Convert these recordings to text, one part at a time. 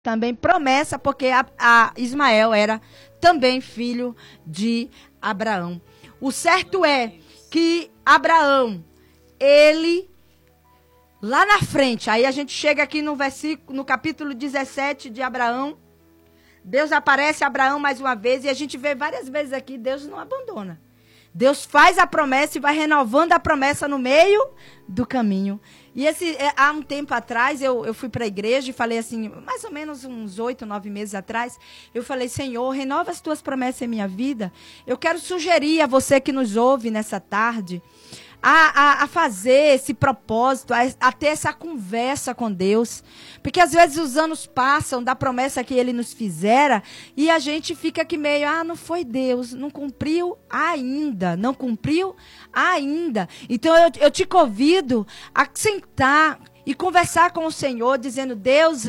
também promessa, porque a Ismael era também filho de Abraão. O certo é que Abraão, ele, lá na frente, aí a gente chega aqui no versículo, no capítulo 17 de Abraão, Deus aparece a Abraão mais uma vez, e a gente vê várias vezes aqui, Deus não abandona. Deus faz a promessa e vai renovando a promessa no meio do caminho. E há um tempo atrás, eu fui para a igreja e falei assim, mais ou menos uns 8, 9 meses atrás, eu falei, Senhor, renova as tuas promessas em minha vida. Eu quero sugerir a você que nos ouve nessa tarde, a fazer esse propósito, a ter essa conversa com Deus. Porque às vezes os anos passam da promessa que Ele nos fizera e a gente fica aqui meio, não foi Deus, não cumpriu ainda, não cumpriu ainda. Então eu te convido a sentar e conversar com o Senhor, dizendo, Deus,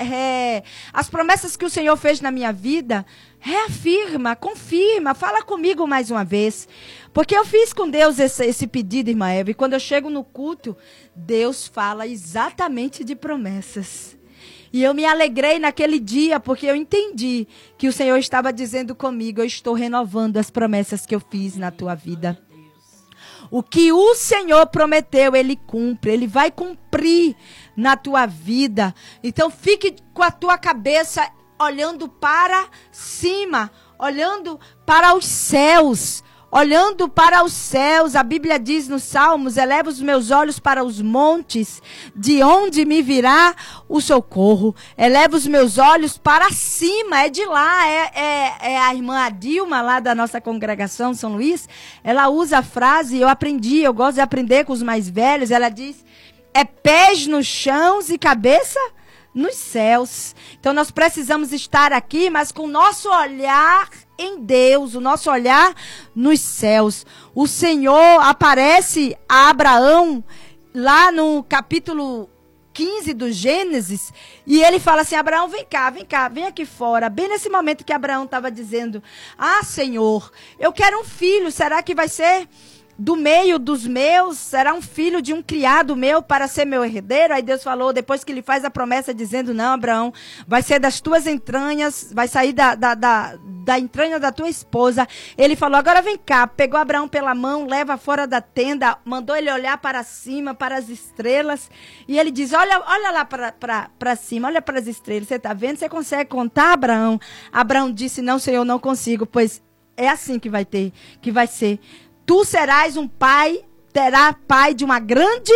as promessas que o Senhor fez na minha vida, reafirma, confirma, fala comigo mais uma vez. Porque eu fiz com Deus esse pedido, irmã Eva, e quando eu chego no culto, Deus fala exatamente de promessas. E eu me alegrei naquele dia, porque eu entendi que o Senhor estava dizendo comigo, eu estou renovando as promessas que eu fiz na tua vida. O que o Senhor prometeu, Ele cumpre. Ele vai cumprir na tua vida. Então, fique com a tua cabeça olhando para cima. Olhando para os céus. Olhando para os céus, a Bíblia diz nos Salmos, eleva os meus olhos para os montes, de onde me virá o socorro. Eleva os meus olhos para cima, é de lá, é a irmã Adilma, lá da nossa congregação São Luís, ela usa a frase, eu gosto de aprender com os mais velhos, ela diz, é pés nos chãos e cabeça nos céus. Então nós precisamos estar aqui, mas com o nosso olhar em Deus, o nosso olhar nos céus. O Senhor aparece a Abraão lá no capítulo 15 do Gênesis, e ele fala assim, Abraão, vem cá, vem aqui fora. Bem nesse momento que Abraão estava dizendo, Senhor, eu quero um filho, será que vai ser do meio dos meus? Será um filho de um criado meu para ser meu herdeiro? Aí Deus falou, depois que ele faz a promessa dizendo, não, Abraão, vai ser das tuas entranhas, vai sair da entranha da tua esposa. Ele falou, agora vem cá, pegou Abraão pela mão, leva fora da tenda, mandou ele olhar para cima, para as estrelas, e ele diz, olha lá para cima, olha para as estrelas, você está vendo? Você consegue contar, Abraão? Abraão disse, não, Senhor, não consigo, pois é assim que vai ser. Tu serás um pai, terá pai de uma grande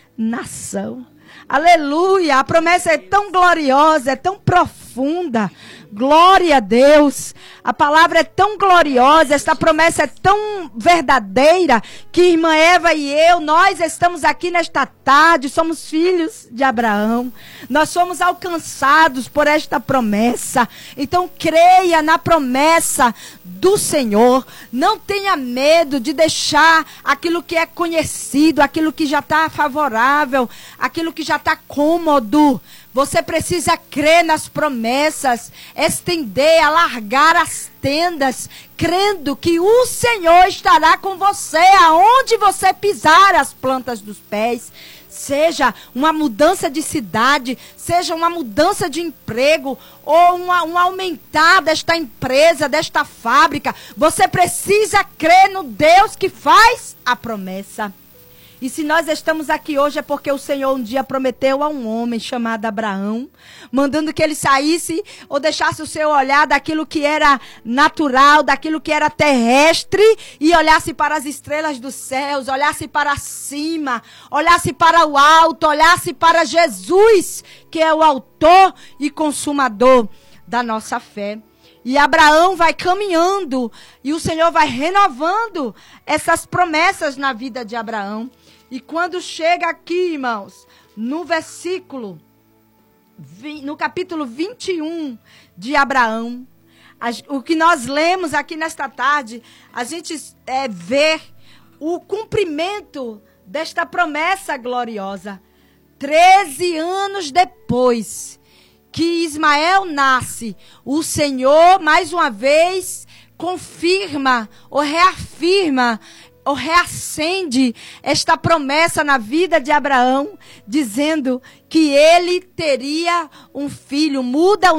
nação. Aleluia! A promessa é tão gloriosa, é tão profunda. Glória a Deus. A palavra é tão gloriosa, esta promessa é tão verdadeira, que irmã Eva e eu, nós estamos aqui nesta tarde, somos filhos de Abraão. Nós somos alcançados por esta promessa. Então creia na promessa do Senhor. Não tenha medo de deixar aquilo que é conhecido, aquilo que já está favorável, aquilo que já está cômodo. Você precisa crer nas promessas, estender, alargar as tendas, crendo que o Senhor estará com você aonde você pisar as plantas dos pés. Seja uma mudança de cidade, seja uma mudança de emprego, ou um aumentar desta empresa, desta fábrica. Você precisa crer no Deus que faz a promessa. E se nós estamos aqui hoje é porque o Senhor um dia prometeu a um homem chamado Abraão, mandando que ele saísse ou deixasse o seu olhar daquilo que era natural, daquilo que era terrestre, e olhasse para as estrelas dos céus, olhasse para cima, olhasse para o alto, olhasse para Jesus, que é o autor e consumador da nossa fé. E Abraão vai caminhando, e o Senhor vai renovando essas promessas na vida de Abraão. E quando chega aqui, irmãos, no capítulo 21 de Abraão, o que nós lemos aqui nesta tarde, a gente vê o cumprimento desta promessa gloriosa. 13 anos depois que Ismael nasce, o Senhor, mais uma vez, confirma ou reafirma reacende esta promessa na vida de Abraão, dizendo que ele teria um filho. Muda o